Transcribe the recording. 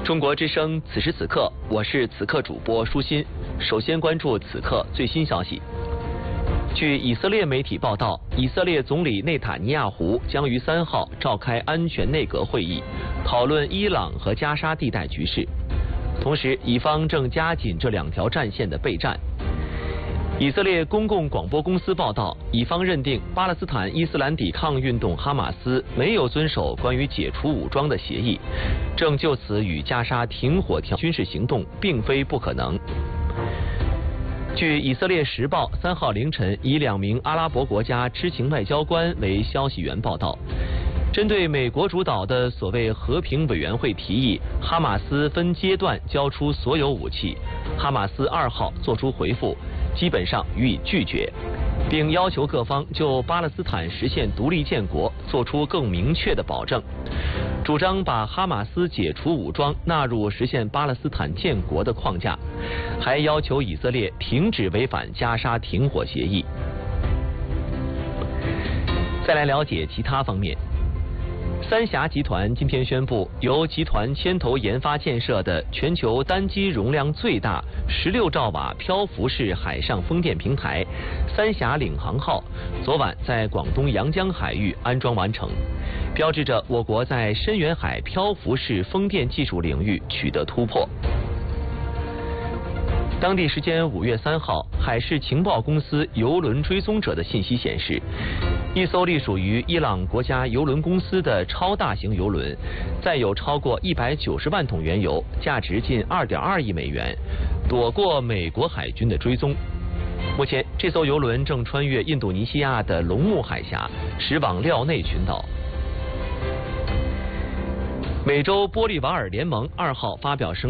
中国之声，此时此刻，我是此刻主播舒心。首先关注此刻最新消息。据以色列媒体报道，以色列总理内塔尼亚胡将于3号召开安全内阁会议，讨论伊朗和加沙地带局势。同时，以方正加紧这2条战线的备战。以色列公共广播公司报道，以方认定巴勒斯坦伊斯兰抵抗运动哈马斯没有遵守关于解除武装的协议，正就此与加沙停火军事行动并非不可能。据以色列时报3号凌晨以2名阿拉伯国家知情外交官为消息源报道，针对美国主导的所谓和平委员会提议哈马斯分阶段交出所有武器，哈马斯2号作出回复，基本上予以拒绝，并要求各方就巴勒斯坦实现独立建国做出更明确的保证，主张把哈马斯解除武装纳入实现巴勒斯坦建国的框架，还要求以色列停止违反加沙停火协议。再来了解其他方面。三峡集团今天宣布，由集团牵头研发建设的全球单机容量最大16兆瓦漂浮式海上风电平台三峡领航号昨晚在广东阳江海域安装完成，标志着我国在深远海漂浮式风电技术领域取得突破。当地时间5月3号，海事情报公司邮轮追踪者的信息显示，一艘隶属于伊朗国家邮轮公司的超大型邮轮，载有超过190万桶原油，价值近2.2亿美元，躲过美国海军的追踪。目前，这艘邮轮正穿越印度尼西亚的龙目海峡，驶往廖内群岛。美洲玻利瓦尔联盟2号发表声